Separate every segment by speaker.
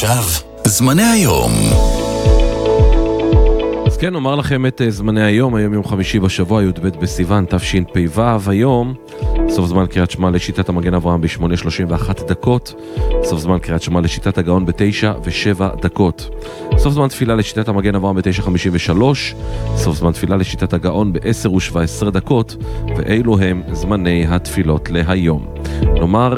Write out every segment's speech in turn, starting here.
Speaker 1: ועכשיו, זמני היום.
Speaker 2: אז כן, אומר לכם את זמני היום, היום יום חמישי בשבוע, י"ב בסיוון, תשפ"ו, היום, סוף זמן קריאת שמע לשיטת המגן אברהם ב-8:31 דקות, סוף זמן קריאת שמע לשיטת הגאון ב-9:07 דקות, סוף זמן תפילה לשיטת המגן אברהם ב-9:53, סוף זמן תפילה לשיטת הגאון ב-10:17 דקות, ואלו הם זמני התפילות להיום. נאמר,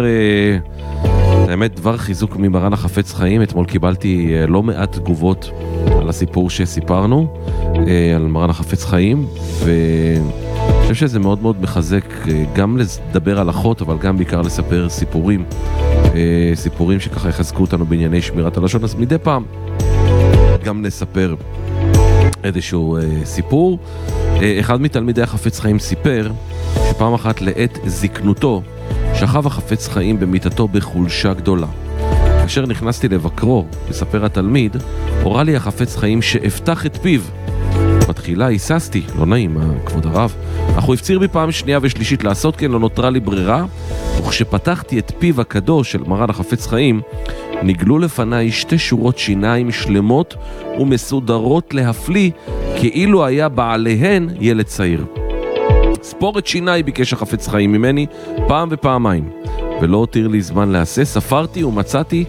Speaker 2: האמת, דבר חיזוק ממרן החפץ חיים. אתמול קיבלתי לא מעט תגובות על הסיפור שסיפרנו, על מרן החפץ חיים, ואני חושב שזה מאוד מאוד מחזק גם לדבר על אחות, אבל גם בעיקר לספר סיפורים, סיפורים שככה יחזקו אותנו בענייני שמירת הלשון. אז מדי פעם גם נספר איזשהו סיפור. אחד מתלמידי החפץ חיים סיפר שפעם אחת לעת זקנותו שכב החפץ חיים במיטתו בחולשה גדולה. כאשר נכנסתי לבקרו, מספר התלמיד, הורה לי החפץ חיים שאפתח את פיו. בתחילה היססתי, לא נעים, כבוד הרב, אך הוא הפציר בי פעם שנייה ושלישית לעשות כן, לא נותרה לי ברירה, וכשפתחתי את פיו הקדוש של מרן החפץ חיים, נגלו לפניי שתי שורות שיניים שלמות ומסודרות להפליא, כאילו היה בעליהן ילד צעיר. ספורת שיניי ביקש החפץ חיים ממני פעם ופעמיים, ולא הותיר לי זמן לעשה. ספרתי ומצאתי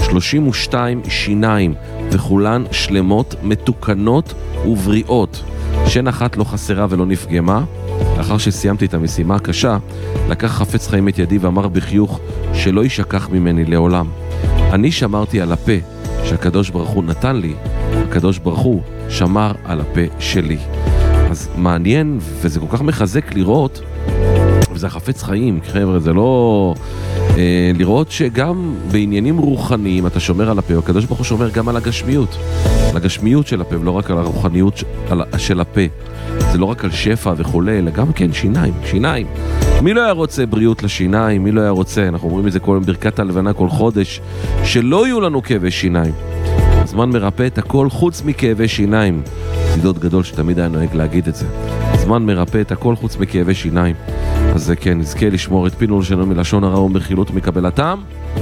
Speaker 2: 32 שיניים, וכולן שלמות, מתוקנות ובריאות. שן אחת לא חסרה ולא נפגמה. לאחר שסיימתי את המשימה הקשה, לקח חפץ חיים את ידי ואמר בחיוך שלא ישכח ממני לעולם. אני שמרתי על הפה שהקדוש ברוך הוא נתן לי, הקדוש ברוך הוא שמר על הפה שלי. אז מעניין, וזה כל כך מחזק לראות, וזה החפץ חיים, חבר'ה, זה לא... לראות שגם בעניינים רוחניים אתה שומר על הפה, הקדוש ברוך הוא שומר גם על הגשמיות, על הגשמיות של הפה, ולא רק על הרוחניות של הפה. זה לא רק על שפע וכולי, אלא גם כן שיניים, שיניים. מי לא היה רוצה בריאות לשיניים? מי לא היה רוצה? אנחנו אומרים את זה כל ברכת הלבנה כל חודש, שלא יהיו לנו כאבי שיניים. הזמן מרפא את הכל חוץ מכאבי שיניים. צידות גדול שתמיד היה נוהג להגיד את זה. הזמן מרפא את הכל חוץ מכאבי שיניים. אז זה כן, נזכה לשמור את פינו שלנו מלשון הרע ומחילות מקבלתם.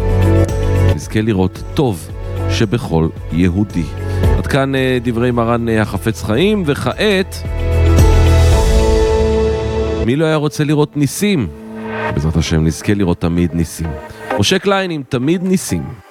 Speaker 2: נזכה לראות טוב שבכל יהודי. עד כאן דברי מרן החפץ חיים, וכעת מי לא היה רוצה לראות ניסים? בעזרת השם נזכה לראות תמיד ניסים. משה קליין עם תמיד ניסים.